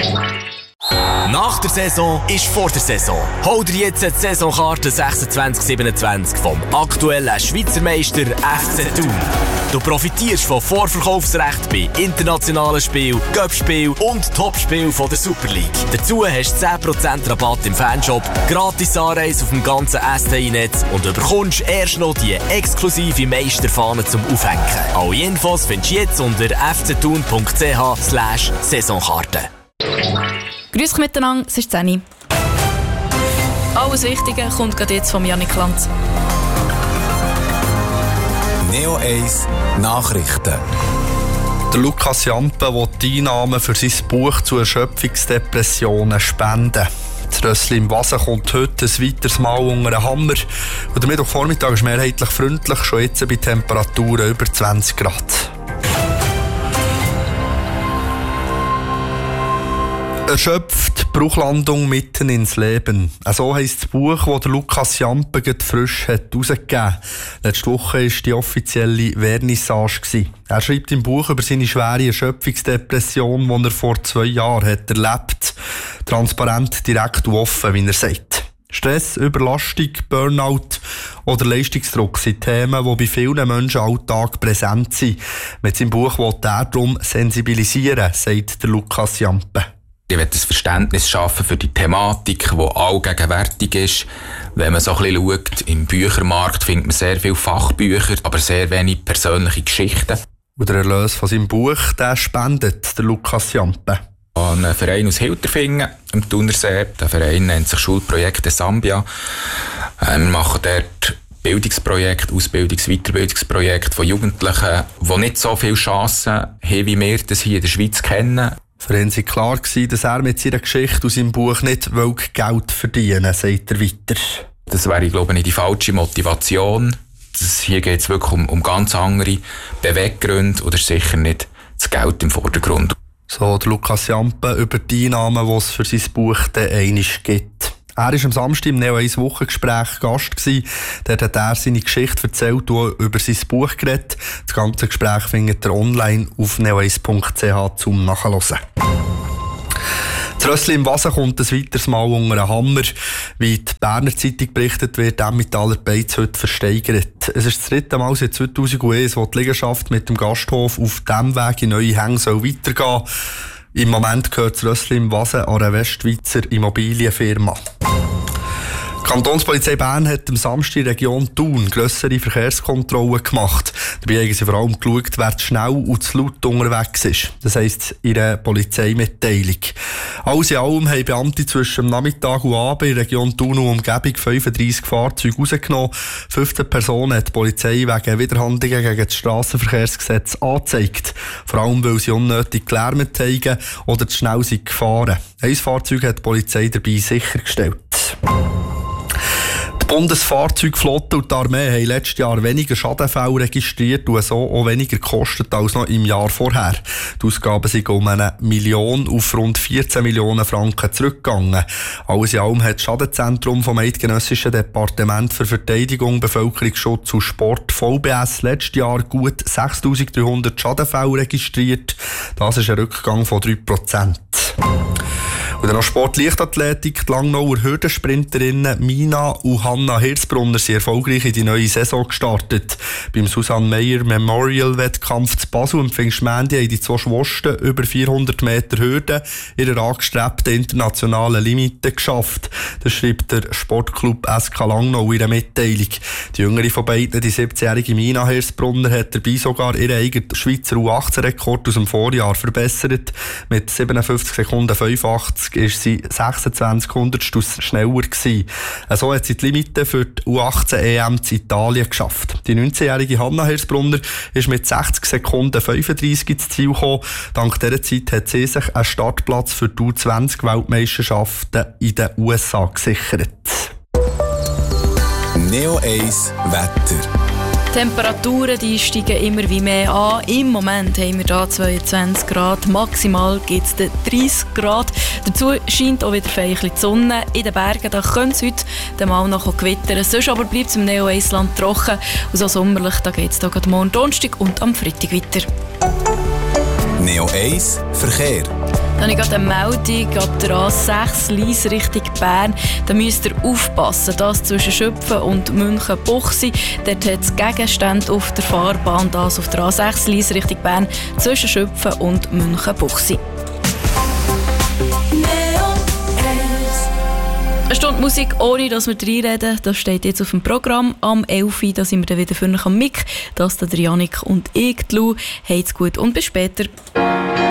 Nach der Saison ist vor der Saison. Hol dir jetzt die Saisonkarte 26/27 vom aktuellen Schweizer Meister FC Thun. Du profitierst von Vorverkaufsrecht bei internationalen Spielen, Cup-Spielen und Topspielen der Super League. Dazu hast du 10% Rabatt im Fanshop, gratis Anreise auf dem ganzen STI-Netz und du bekommst erst noch die exklusive Meisterfahne zum Aufhängen. Alle Infos findest du jetzt unter fcthun.ch/Saisonkarte. Grüß euch miteinander, es ist Zeni. Alles Wichtige kommt gerade jetzt von Janik Lanz. Neo 1 Nachrichten. Der Lukas Jampe will die Einnahmen für sein Buch zu Erschöpfungsdepressionen spenden. Das Rössli im Wasen kommt heute ein weiteres Mal unter den Hammer. Und der Mittwochvormittag ist mehrheitlich freundlich, schon jetzt bei Temperaturen über 20 Grad. Erschöpft, Bruchlandung mitten ins Leben. So heisst das Buch, das Lukas Jampe frisch herausgegeben hat. Letzte Woche war die offizielle Vernissage. Er schreibt im Buch über seine schwere Erschöpfungsdepression, die er vor 2 Jahren hat erlebt. Transparent, direkt und offen, wie er sagt. Stress, Überlastung, Burnout oder Leistungsdruck sind Themen, die bei vielen Menschen im Alltag präsent sind. Mit seinem Buch will er darum sensibilisieren, sagt der Lukas Jampe. Ich will ein Verständnis schaffen für die Thematik, die allgegenwärtig ist. Wenn man so ein bisschen schaut, im Büchermarkt findet man sehr viele Fachbücher, aber sehr wenig persönliche Geschichten. Und der Erlös von seinem Buch, den spendet der Lukas Jampe an einen Verein aus Hilterfingen am Thunersee. Der Verein nennt sich Schulprojekte Sambia. Wir machen dort Bildungsprojekte, Weiterbildungsprojekte von Jugendlichen, die nicht so viele Chancen haben, wie wir das hier in der Schweiz kennen. Für ihn war klar, dass er mit seiner Geschichte aus seinem Buch nicht Geld verdienen will, sagt er weiter. Das wäre, glaube ich, die falsche Motivation. Hier geht es wirklich um ganz andere Beweggründe und ist sicher nicht das Geld im Vordergrund. So der Lukas Jampe über die Einnahmen, die es für sein Buch dann einmal gibt. Er war am Samstag im Neo 1 Wochengespräch Gast gewesen. Dort hat er seine Geschichte erzählt und über sein Buch geredet. Das ganze Gespräch findet ihr online auf neo1.ch zum Nachhören. Das Rössli im Wasen kommt ein weiteres Mal unter den Hammer. Wie die Berner Zeitung berichtet, wird Emmentaler Beiz heute versteigert. Es ist das 3. Mal seit 2001, wo die Liegenschaft mit dem Gasthof auf diesem Weg in neue Hänge weitergehen soll. Im Moment gehört das Rössli im Wasen an einer Westschweizer Immobilienfirma. Die Kantonspolizei Bern hat am Samstag in der Region Thun grössere Verkehrskontrollen gemacht. Dabei haben sie vor allem geschaut, wer zu schnell und zu laut unterwegs ist. Das heisst, ihre Polizeimitteilung. Alles in allem haben Beamte zwischen Nachmittag und Abend in der Region Thun und Umgebung 35 Fahrzeuge rausgenommen. 15 Personen hat die Polizei wegen Widerhandlungen gegen das Strassenverkehrsgesetz angezeigt. Vor allem, weil sie unnötig gelärmt haben oder zu schnell sind gefahren. Ein Fahrzeug hat die Polizei dabei sichergestellt. Die Bundesfahrzeugflotte und die Armee haben letztes Jahr weniger Schadenfälle registriert und so auch weniger gekostet als noch im Jahr vorher. Die Ausgaben sind um 1 Million auf rund 14 Millionen Franken zurückgegangen. Alles in allem hat das Schadenzentrum vom Eidgenössischen Departement für Verteidigung, Bevölkerungsschutz und Sport VBS letztes Jahr gut 6'300 Schadenfälle registriert. Das ist ein Rückgang von 3%. Und dann noch Sport-Leichtathletik. Die Langnauer Hürdensprinterinnen Mina und Hanna Hirzbrunner sind erfolgreich in die neue Saison gestartet. Beim Susanne Meyer Memorial Wettkampf zu Basel am Pfingstmontag haben die 2 Schwosten über 400 Meter Hürde ihrer angestrebten internationalen Limite geschafft. Das schreibt der Sportclub SK Langnau in einer Mitteilung. Die jüngere von beiden, die 17-jährige Mina Hirzbrunner, hat dabei sogar ihren eigenen Schweizer U18-Rekord aus dem Vorjahr verbessert. Mit 57 Sekunden 85 ist sie 26 Hundertstel schneller gewesen. So hat sie die Limite für die U18-EM in Italien geschafft. Die 19-jährige Hanna Hirzbrunner ist mit 60 Sekunden 35 ins Ziel gekommen. Dank dieser Zeit hat sie sich einen Startplatz für die U20-Weltmeisterschaften in den USA gesichert. Neo 1 Wetter. Die Temperaturen die steigen immer wie mehr an. Im Moment haben wir hier 22 Grad. Maximal gibt es 30 Grad. Dazu scheint auch wieder fein die Sonne. In den Bergen da könnte es heute mal noch gewittern. Sonst aber bleibt es im Neo-Eisland trocken. Und so sommerlich geht es morgen Donnerstag und am Freitag weiter. Neo 1 Verkehr. habe ich gerade eine Meldung ab der A6 Lyss Richtung Bern. Da müsst ihr aufpassen, das zwischen Schöpfen und Münchenbuchsee. Dort hat es Gegenstände auf der Fahrbahn, das auf der A6 Lyss Richtung Bern zwischen Schöpfen und Münchenbuchsee. Eine Stunde Musik, ohne dass wir reinreden, das steht jetzt auf dem Programm. Am 11 Uhr, da sind wir dann wieder für euch am Mic. Das sind der Janik und ich, die Lou. Habt's gut und bis später.